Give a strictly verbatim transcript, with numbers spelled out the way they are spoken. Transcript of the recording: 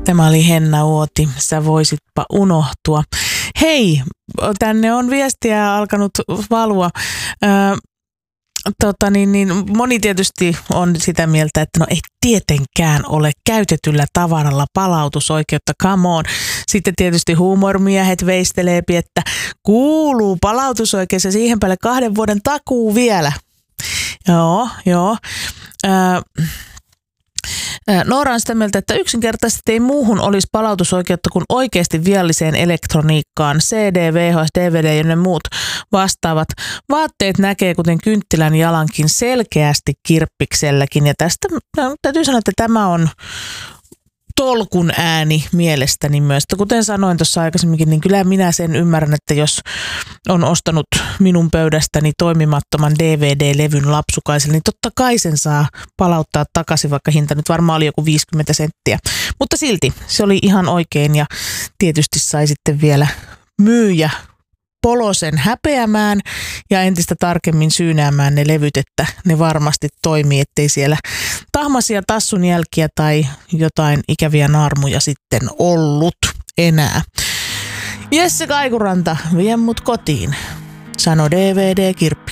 Tämä oli Henna Uoti, sä voisitpa unohtua. Hei, tänne on viestiä alkanut valua. Öö, tota niin, niin, moni tietysti on sitä mieltä, että no ei tietenkään ole käytetyllä tavaralla palautusoikeutta, come on. Sitten tietysti huumormiehet veisteleepi, että kuuluu palautusoikeus ja siihen päälle kahden vuoden takuu vielä. Joo, joo. Öö, Noora on sitä mieltä, että yksinkertaisesti ei muuhun olisi palautusoikeutta kuin oikeasti vialliseen elektroniikkaan, C D, V H S, D V D ja ne muut vastaavat. Vaatteet näkee kuten kynttilän jalankin selkeästi kirppikselläkin ja tästä no, täytyy sanoa, että tämä on tolkun ääni mielestäni myös. Kuten sanoin tuossa aikaisemminkin, niin kyllä minä sen ymmärrän, että jos on ostanut minun pöydästäni toimimattoman D V D-levyn lapsukaiselle, niin totta kai sen saa palauttaa takaisin, vaikka hinta nyt varmaan oli joku viisikymmentä senttiä. Mutta silti se oli ihan oikein ja tietysti sai sitten vielä myyjä polosen häpeämään ja entistä tarkemmin syynäämään ne levyt, että ne varmasti toimii, ettei siellä tahmaisia tassun jälkiä tai jotain ikäviä naarmuja sitten ollut enää. Jesse Kaikuranta, vie mut kotiin, sano D V D-kirppi.